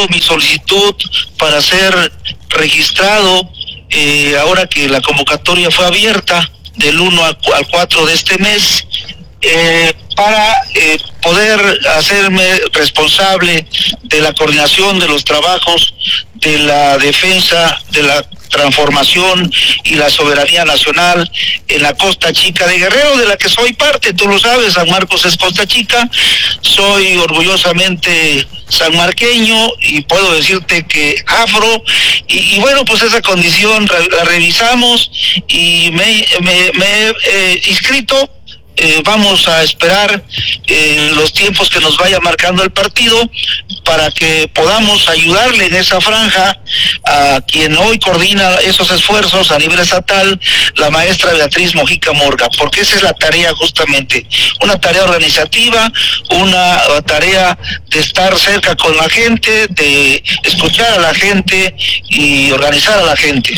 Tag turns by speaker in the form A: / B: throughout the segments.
A: hago mi solicitud para ser registrado, ahora que la convocatoria fue abierta del 1 al 4 de este mes, para poder hacerme responsable de la coordinación de los trabajos de la defensa de la transformación y la soberanía nacional en la Costa Chica de Guerrero, de la que soy parte. Tú lo sabes, San Marcos es Costa Chica, soy orgullosamente sanmarqueño y puedo decirte que afro, y bueno, pues esa condición la revisamos y me he inscrito. Vamos a esperar los tiempos que nos vaya marcando el partido para que podamos ayudarle en esa franja a quien hoy coordina esos esfuerzos a nivel estatal, la maestra Beatriz Mojica Morga, porque esa es la tarea justamente, una tarea organizativa, una tarea de estar cerca con la gente, de escuchar a la gente y organizar a la gente.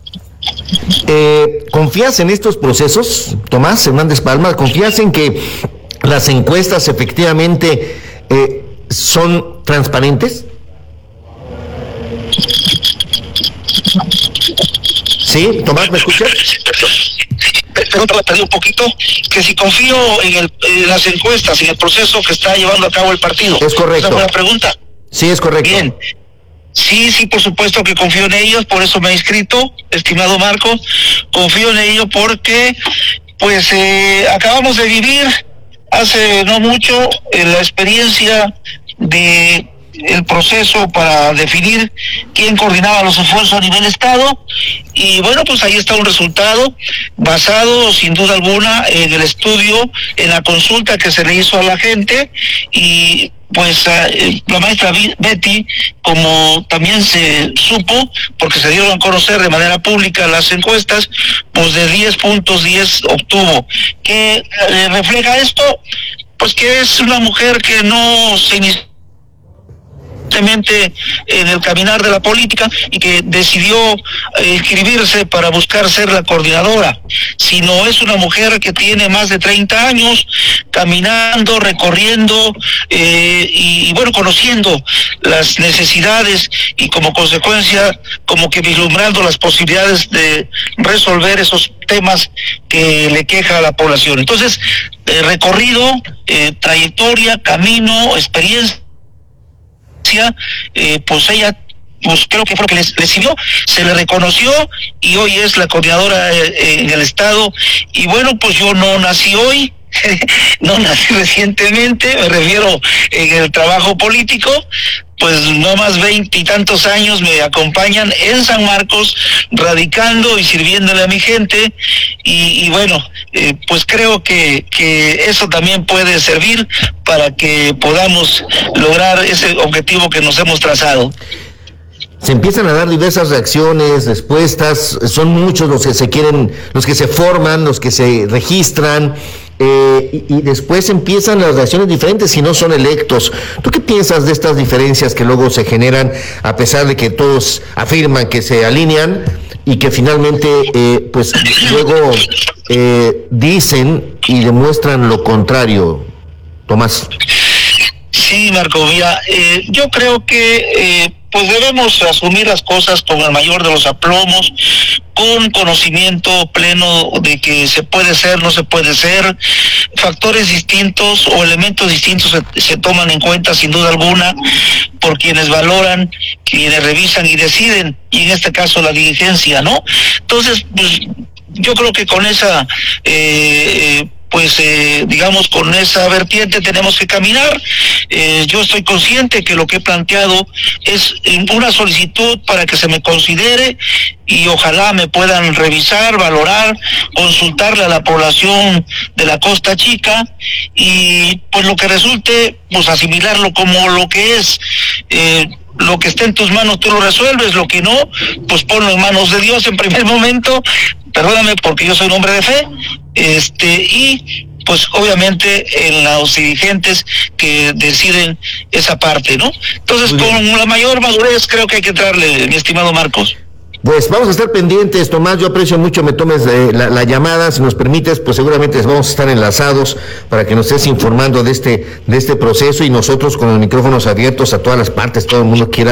B: ¿Confías en estos procesos, Tomás Hernández Palma? ¿Confías en que las encuestas efectivamente son transparentes? ¿Sí? Tomás, ¿me escuchas?
A: Perdón, la perdí un poquito, que si confío en las encuestas, en el proceso que está llevando a cabo el partido.
B: Es correcto.
A: Esa fue la pregunta.
B: Sí, es correcto.
A: Bien. Sí, por supuesto que confío en ellos, por eso me he inscrito, estimado Marcos. Confío en ellos porque, pues, acabamos de vivir hace no mucho la experiencia de el proceso para definir quién coordinaba los esfuerzos a nivel estado, y bueno, pues ahí está un resultado basado sin duda alguna en el estudio, en la consulta que se le hizo a la gente, y pues la maestra Betty, como también se supo, porque se dieron a conocer de manera pública las encuestas, pues de 10 puntos 10 obtuvo. ¿Qué refleja esto? Pues que es una mujer que no se inició en el caminar de la política y que decidió inscribirse para buscar ser la coordinadora, sino es una mujer que tiene más de 30 años caminando, recorriendo y bueno, conociendo las necesidades y como consecuencia como que vislumbrando las posibilidades de resolver esos temas que le queja a la población. Entonces, recorrido, trayectoria, camino, experiencia, pues ella, pues creo que fue lo que le sirvió, se le reconoció y hoy es la coordinadora en el estado. Y bueno, pues yo no nací hoy, no nací recientemente, me refiero en el trabajo político, pues no más 20 y tantos años me acompañan en San Marcos, radicando y sirviéndole a mi gente, y bueno, pues creo que eso también puede servir para que podamos lograr ese objetivo que nos hemos trazado.
B: Se empiezan a dar diversas reacciones, respuestas, son muchos los que se forman, los que se registran, y después empiezan las reacciones diferentes si no son electos. ¿Tú qué piensas de estas diferencias que luego se generan, a pesar de que todos afirman que se alinean y que finalmente pues luego dicen y demuestran lo contrario, Tomás?
A: Sí, Marco, mira, yo creo que pues debemos asumir las cosas con el mayor de los aplomos, con conocimiento pleno de que se puede ser, no se puede ser, factores distintos o elementos distintos se toman en cuenta sin duda alguna por quienes valoran, quienes revisan y deciden, y en este caso la dirigencia, ¿no? Entonces, pues yo creo que con esa digamos, con esa vertiente tenemos que caminar. Yo estoy consciente que lo que he planteado es una solicitud para que se me considere y ojalá me puedan revisar, valorar, consultarle a la población de la Costa Chica y pues lo que resulte, pues asimilarlo como lo que es. Lo que esté en tus manos tú lo resuelves, lo que no, pues ponlo en manos de Dios en primer momento, perdóname porque yo soy un hombre de fe, y pues obviamente en los dirigentes que deciden esa parte, ¿no? Entonces con la mayor madurez creo que hay que entrarle, mi estimado Marcos.
B: Pues vamos a estar pendientes, Tomás, yo aprecio mucho me tomes la llamada, si nos permites, pues seguramente vamos a estar enlazados para que nos estés informando de este proceso y nosotros con los micrófonos abiertos a todas las partes, todo el mundo quiera